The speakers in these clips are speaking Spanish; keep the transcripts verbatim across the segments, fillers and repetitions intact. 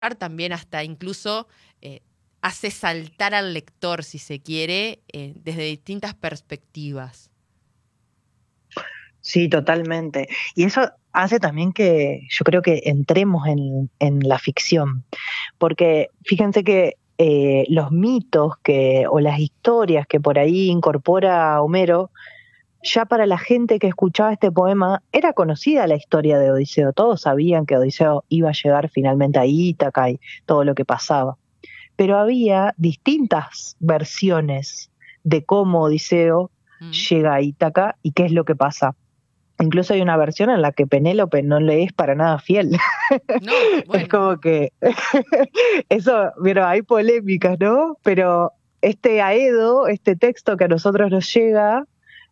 también hasta incluso eh, hace saltar al lector, si se quiere, eh, desde distintas perspectivas. Sí, totalmente. Y eso hace también que yo creo que entremos en, en la ficción, porque fíjense que eh, los mitos que, o las historias que por ahí incorpora Homero, ya para la gente que escuchaba este poema era conocida la historia de Odiseo, todos sabían que Odiseo iba a llegar finalmente a Ítaca y todo lo que pasaba, pero había distintas versiones de cómo Odiseo Mm. llega a Ítaca y qué es lo que pasa. Incluso hay una versión en la que Penélope no le es para nada fiel. No, Es bueno. como que eso, pero hay polémicas, ¿no? Pero este Aedo, este texto que a nosotros nos llega,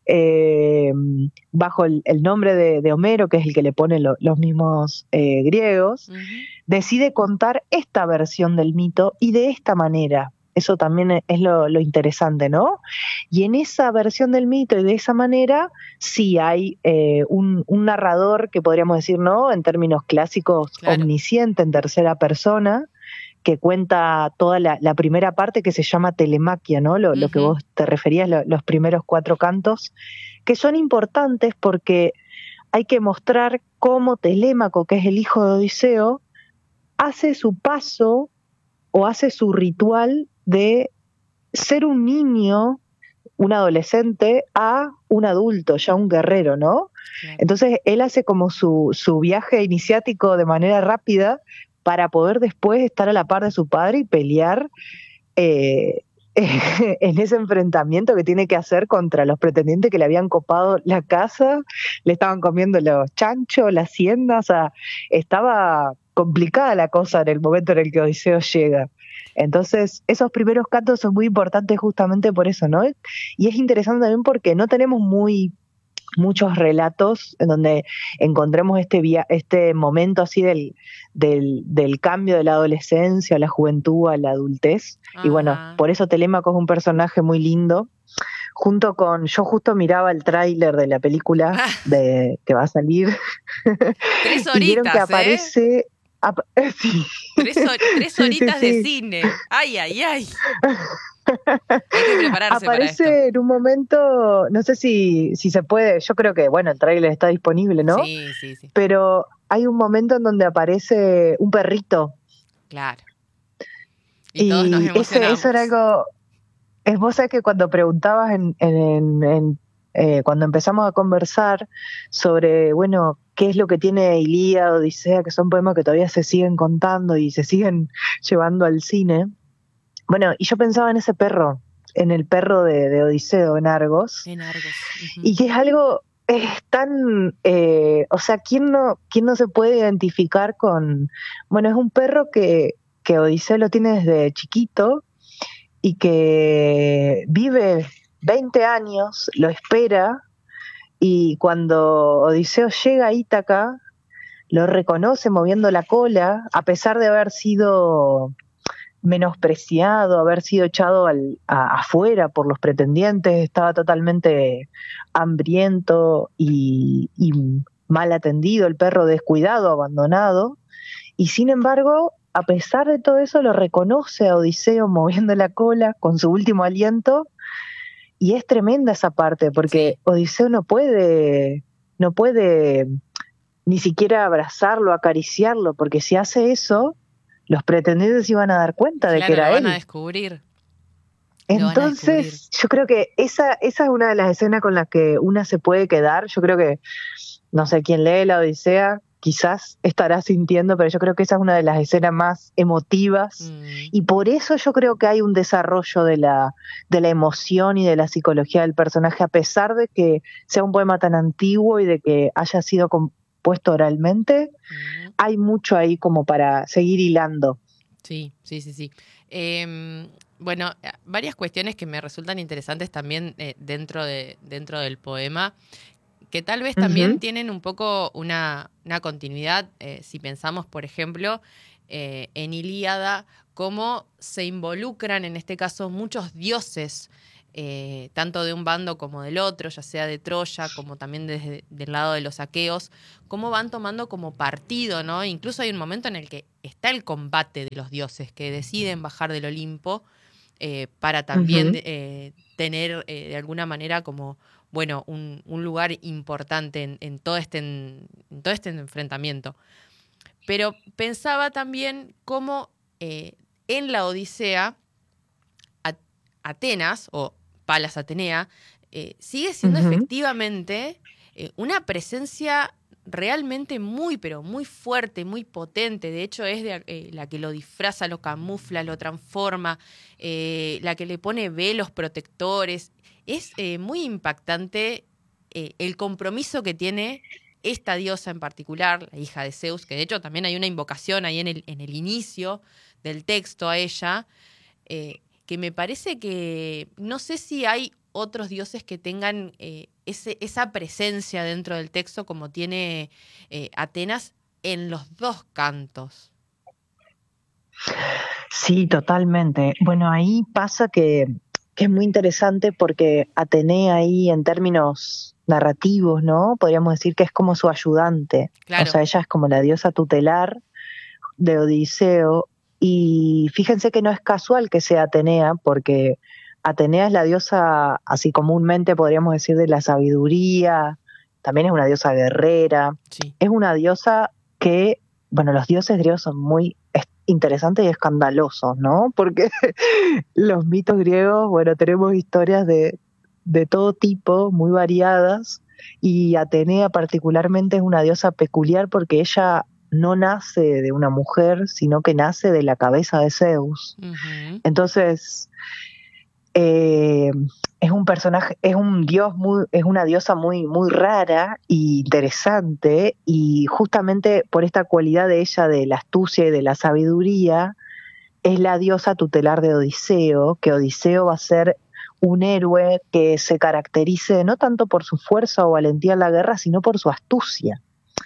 eh, bajo el, el nombre de, de Homero, que es el que le ponen lo, los mismos eh, griegos, Uh-huh. decide contar esta versión del mito y de esta manera. Eso también es lo, lo interesante, ¿no? Y en esa versión del mito y de esa manera, sí hay eh, un, un narrador que podríamos decir, ¿no? En términos clásicos, Claro. omnisciente, en tercera persona, que cuenta toda la, la primera parte que se llama telemaquia, ¿no? Lo, uh-huh. lo que vos te referías, lo, los primeros cuatro cantos, que son importantes porque hay que mostrar cómo Telémaco, que es el hijo de Odiseo, hace su paso o hace su ritual de ser un niño, un adolescente, a un adulto, ya un guerrero, ¿no? Claro. Entonces él hace como su, su viaje iniciático de manera rápida para poder después estar a la par de su padre y pelear eh, en ese enfrentamiento que tiene que hacer contra los pretendientes que le habían copado la casa, le estaban comiendo los chanchos, la hacienda, o sea, estaba complicada la cosa en el momento en el que Odiseo llega. Entonces, esos primeros cantos son muy importantes justamente por eso, ¿no? Y es interesante también porque no tenemos muy muchos relatos en donde encontremos este, via- este momento así del, del, del cambio de la adolescencia a la juventud a la adultez. Ajá. Y bueno, por eso Telémaco es un personaje muy lindo. Junto con, yo justo miraba el tráiler de la película ah. de, que va a salir. Tres horitas, y vieron que aparece... ¿eh? Ap- sí. Tres, hor- tres sí, horitas sí, de sí. cine. Ay, ay, ay. Hay que prepararse Aparece para esto. en un momento, no sé si, si se puede, yo creo que, bueno, el tráiler está disponible, ¿no? Sí, sí, sí. Pero hay un momento en donde aparece un perrito. Claro. Y, y todos nos emocionamos. Ese, eso era algo, es vos sabés que cuando preguntabas en, en, en eh, cuando empezamos a conversar sobre, bueno, qué es lo que tiene Ilíada, Odisea, que son poemas que todavía se siguen contando y se siguen llevando al cine. Bueno, y yo pensaba en ese perro, en el perro de, de Odiseo, en Argos. En Argos. Uh-huh. Y que es algo, es tan, eh, o sea, ¿quién no, quién no se puede identificar con, bueno, es un perro que, que Odiseo lo tiene desde chiquito y que vive veinte años, lo espera, y cuando Odiseo llega a Ítaca, lo reconoce moviendo la cola, a pesar de haber sido menospreciado, haber sido echado al, a, afuera por los pretendientes, estaba totalmente hambriento y, y mal atendido, el perro descuidado, abandonado, y sin embargo, a pesar de todo eso, lo reconoce a Odiseo moviendo la cola con su último aliento, y es tremenda esa parte, porque sí. Odiseo no puede, no puede ni siquiera abrazarlo, acariciarlo, porque si hace eso, los pretendientes iban a dar cuenta claro, de que era lo él. van a descubrir. Entonces, van a descubrir. Yo creo que esa, esa es una de las escenas con las que una se puede quedar. Yo creo que, no sé, quien lee la Odisea quizás estará sintiendo, pero yo creo que esa es una de las escenas más emotivas. Mm. Y por eso yo creo que hay un desarrollo de la, de la emoción y de la psicología del personaje, a pesar de que sea un poema tan antiguo y de que haya sido compuesto oralmente, mm. hay mucho ahí como para seguir hilando. Sí, sí, sí, sí. Eh, bueno, varias cuestiones que me resultan interesantes también eh, dentro, de, dentro del poema, que tal vez también uh-huh. tienen un poco una, una continuidad, eh, si pensamos, por ejemplo, eh, en Ilíada, cómo se involucran, en este caso, muchos dioses eh, tanto de un bando como del otro, ya sea de Troya, como también desde del lado de los aqueos, cómo van tomando como partido, ¿no? Incluso hay un momento en el que está el combate de los dioses que deciden bajar del Olimpo eh, para también Ujú. eh, tener eh, de alguna manera como, bueno, un, un lugar importante en, en, todo este, en, en todo este enfrentamiento. Pero pensaba también cómo eh, en la Odisea, A- Atenas, o Palas Atenea, eh, sigue siendo Ujú. efectivamente eh, una presencia realmente muy, pero muy fuerte, muy potente. De hecho, es de, eh, la que lo disfraza, lo camufla, lo transforma, eh, la que le pone velos protectores. Es eh, muy impactante eh, el compromiso que tiene esta diosa en particular, la hija de Zeus, que de hecho también hay una invocación ahí en el, en el inicio del texto a ella, eh, que me parece que no sé si hay otros dioses que tengan eh, ese, esa presencia dentro del texto como tiene eh, Atenas en los dos cantos. Sí, totalmente. Bueno, ahí pasa que, que es muy interesante porque Atenea ahí en términos narrativos, ¿no? Podríamos decir que es como su ayudante. O Claro. sea, ella es como la diosa tutelar de Odiseo. Y fíjense que no es casual que sea Atenea, porque Atenea es la diosa, así comúnmente podríamos decir, de la sabiduría, también es una diosa guerrera, Sí. es una diosa que, bueno, los dioses griegos son muy es- interesantes y escandalosos, ¿no? Porque los mitos griegos, bueno, tenemos historias de, de todo tipo, muy variadas, y Atenea particularmente es una diosa peculiar porque ella no nace de una mujer, sino que nace de la cabeza de Zeus. Ujú. Entonces, eh, es un personaje, es un dios muy, es una diosa muy, muy rara y interesante, y justamente por esta cualidad de ella de la astucia y de la sabiduría, es la diosa tutelar de Odiseo, que Odiseo va a ser un héroe que se caracterice no tanto por su fuerza o valentía en la guerra, sino por su astucia.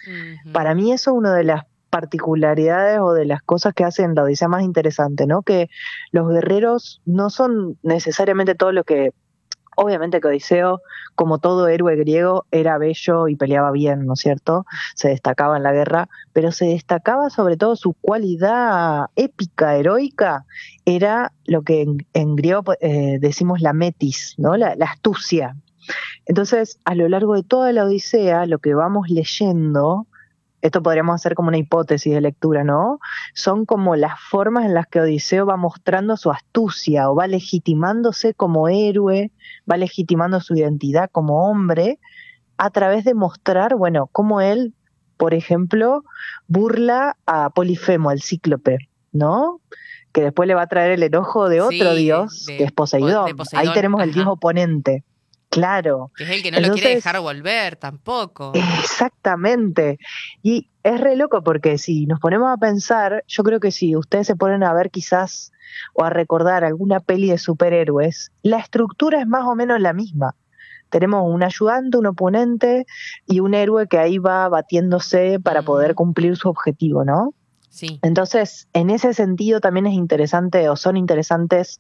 Para Ujú. mí eso es una de las particularidades o de las cosas que hacen la Odisea más interesante, ¿no? Que los guerreros no son necesariamente todo lo que, obviamente que Odiseo, como todo héroe griego, era bello y peleaba bien, ¿no es cierto? Se destacaba en la guerra, pero se destacaba sobre todo su cualidad épica, heroica, era lo que en, en griego eh, decimos la metis, ¿no? La, la astucia. Entonces, a lo largo de toda la Odisea, lo que vamos leyendo, esto podríamos hacer como una hipótesis de lectura, ¿no? Son como las formas en las que Odiseo va mostrando su astucia o va legitimándose como héroe, va legitimando su identidad como hombre a través de mostrar, bueno, cómo él, por ejemplo, burla a Polifemo, el cíclope, ¿no? Que después le va a traer el enojo de otro Sí, dios, que de, es de Poseidón. Ahí Poseidón, tenemos el dios ajá. oponente. Claro. Que es el que no lo quiere dejar Entonces, volver tampoco. exactamente. Y es re loco porque si nos ponemos a pensar, yo creo que si ustedes se ponen a ver quizás o a recordar alguna peli de superhéroes, la estructura es más o menos la misma. Tenemos un ayudante, un oponente y un héroe que ahí va batiéndose para poder Ujú. cumplir su objetivo, ¿no? Sí. Entonces, en ese sentido también es interesante o son interesantes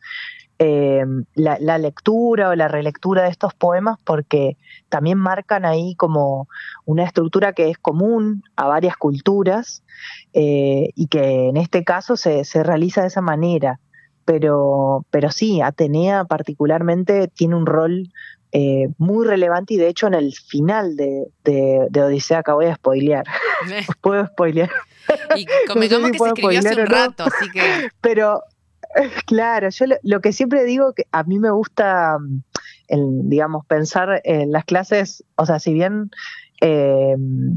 eh, la, la lectura o la relectura de estos poemas porque también marcan ahí como una estructura que es común a varias culturas eh, y que en este caso se, se realiza de esa manera. Pero, pero sí, Atenea particularmente tiene un rol eh, muy relevante y de hecho en el final de, de, de Odisea, acá voy a spoilear, puedo spoilear, Y no sé convengamos si que se puedo escribió hace spoilear un o no, rato, así que pero claro, yo lo, lo que siempre digo que a mí me gusta, mm, el, digamos, pensar en las clases, o sea, si bien eh,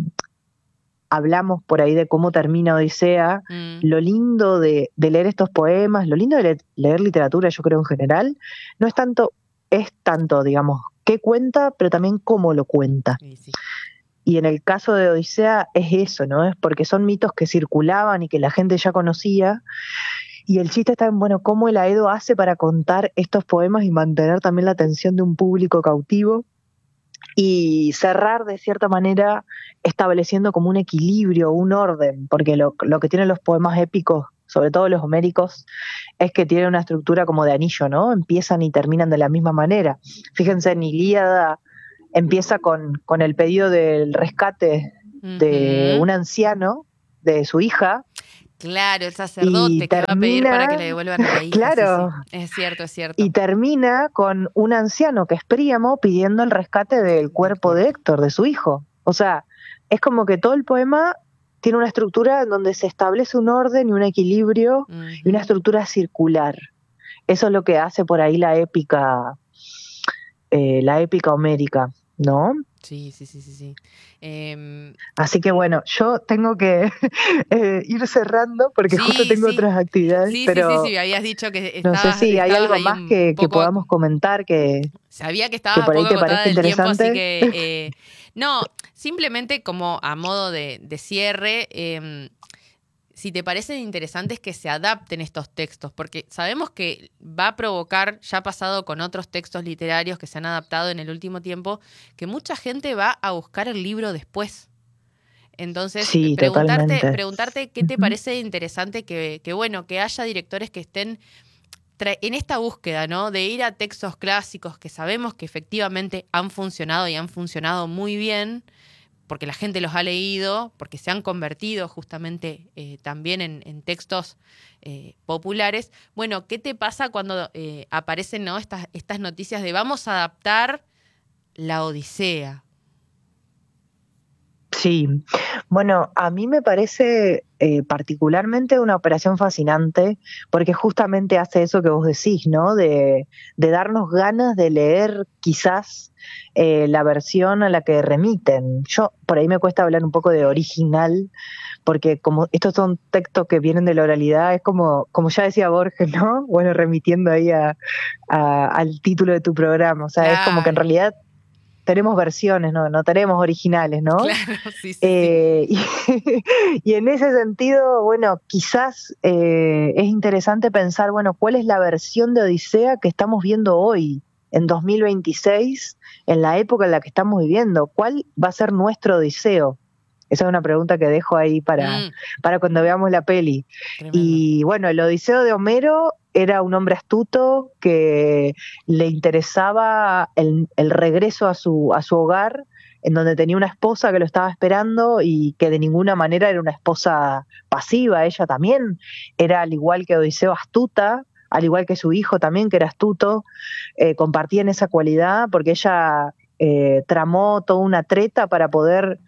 hablamos por ahí de cómo termina Odisea, mm, lo lindo de, de leer estos poemas, lo lindo de le- leer literatura, yo creo en general, no es tanto, es tanto, digamos, qué cuenta, pero también cómo lo cuenta. y sí. Y en el caso de Odisea es eso, ¿no? Es porque son mitos que circulaban y que la gente ya conocía. Y el chiste está en, bueno, cómo el Aedo hace para contar estos poemas y mantener también la atención de un público cautivo y cerrar de cierta manera estableciendo como un equilibrio, un orden, porque lo, lo que tienen los poemas épicos sobre todo los homéricos, es que tienen una estructura como de anillo, ¿no? Empiezan y terminan de la misma manera. Fíjense, en Ilíada empieza con, con el pedido del rescate de Ujú. un anciano, de su hija. Claro, el Y sacerdote que va a pedir para que termina, le devuelvan a la hija, sí, sí. claro, Es cierto, es cierto. y termina con un anciano que es Príamo pidiendo el rescate del Del cuerpo de cuerpo. Héctor, de su hijo. O sea, es como que todo el poema tiene una estructura en donde se establece un orden y un equilibrio y una Ujú. estructura circular. Eso es lo que hace por ahí la épica, eh, la épica homérica, ¿no? Sí, sí, sí, sí, sí. Em, Así que bueno, yo tengo que eh, ir cerrando porque justo sí, tengo sí. otras actividades, Sí, sí, sí, pero sí. Habías dicho que no sé estabas, si hay estabas algo ahí más un, un que, que poco. ac- podamos comentar que, Sabía que que estabas un por ahí poco te acotada parezca del tiempo, así interesante. que. eh, no, simplemente como a modo de, de cierre. em, si te parecen interesantes que se adapten estos textos, porque sabemos que va a provocar, ya ha pasado con otros textos literarios que se han adaptado en el último tiempo, que mucha gente va a buscar el libro después. Entonces, Sí, preguntarte, totalmente. preguntarte qué te Ujú. parece interesante que, que bueno, que haya directores que estén tra- en esta búsqueda, ¿no? De ir a textos clásicos que sabemos que efectivamente han funcionado y han funcionado muy bien, porque la gente los ha leído, porque se han convertido justamente eh, también en, en textos eh, populares. Bueno, ¿qué te pasa cuando eh, aparecen, ¿no? estas, estas noticias de vamos a adaptar la Odisea? Sí, bueno, a mí me parece eh, particularmente una operación fascinante porque justamente hace eso que vos decís, ¿no? De, de darnos ganas de leer quizás eh, la versión a la que remiten. Yo por ahí me cuesta hablar un poco de original porque como estos son textos que vienen de la oralidad, es como, como ya decía Borges, ¿no? Bueno, remitiendo ahí a, a- al título de tu programa, o sea, es como que en Claro, realidad tenemos versiones, no, no tenemos originales, ¿no? claro, sí, sí, sí. Eh, y, y en ese sentido, bueno, quizás eh, es interesante pensar, bueno, ¿cuál es la versión de Odisea que estamos viendo hoy, en dos mil veintiséis, en la época en la que estamos viviendo? ¿Cuál va a ser nuestro Odiseo? Esa es una pregunta que dejo ahí para, Mm, para cuando veamos la peli. tremendo. Y bueno, el Odiseo de Homero era un hombre astuto que le interesaba el, el regreso a su, a su hogar, en donde tenía una esposa que lo estaba esperando y que de ninguna manera era una esposa pasiva. Ella también era, al igual que Odiseo, astuta, al igual que su hijo también, que era astuto, eh, compartían esa cualidad porque ella eh, tramó toda una treta para poder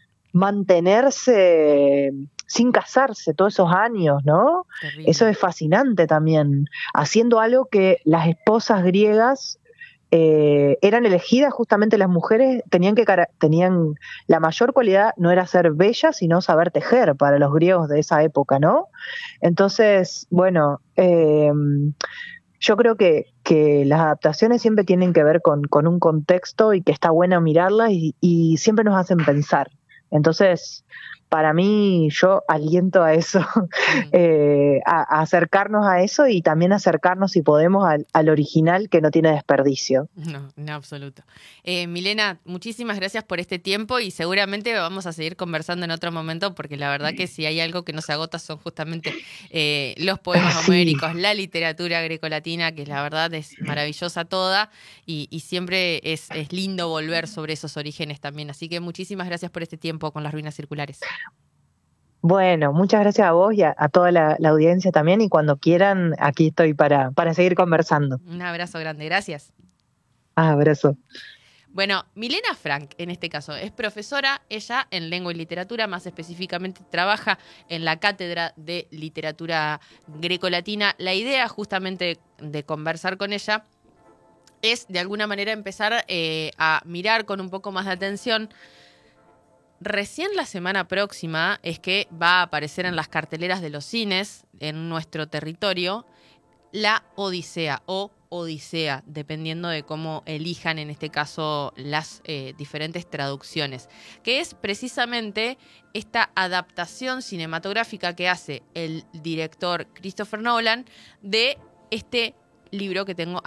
mantenerse sin casarse todos esos años, ¿no? Eso Terrible. es fascinante también, haciendo algo que las esposas griegas eh, eran elegidas, justamente las mujeres tenían que tenían la mayor cualidad no era ser bellas, sino saber tejer para los griegos de esa época, ¿no? Entonces, bueno, eh, yo creo que, que las adaptaciones siempre tienen que ver con, con un contexto y que está bueno mirarlas y, y siempre nos hacen pensar. Entonces, para mí, yo aliento a eso, Mm. eh, a, a acercarnos a eso y también acercarnos, si podemos, al, al original que no tiene desperdicio. No, en absoluto. Eh, Milena, muchísimas gracias por este tiempo y seguramente vamos a seguir conversando en otro momento porque la verdad que si hay algo que no se agota son justamente eh, los poemas Sí, homéricos, la literatura grecolatina, que la verdad es maravillosa toda y, y siempre es, es lindo volver sobre esos orígenes también. Así que muchísimas gracias por este tiempo con las ruinas circulares. bueno, muchas gracias a vos y a, a toda la, la audiencia también y cuando quieran, aquí estoy para, para seguir conversando. Un abrazo grande, gracias. Ah, abrazo. Bueno, Milena Frank, en este caso, es profesora, ella en lengua y literatura, más específicamente trabaja en la cátedra de literatura grecolatina. La idea justamente de conversar con ella es de alguna manera empezar eh, a mirar con un poco más de atención. Recién la semana próxima es que va a aparecer en las carteleras de los cines en nuestro territorio la Odisea o Odisea, dependiendo de cómo elijan en este caso las eh, diferentes traducciones, que es precisamente esta adaptación cinematográfica que hace el director Christopher Nolan de este libro que tengo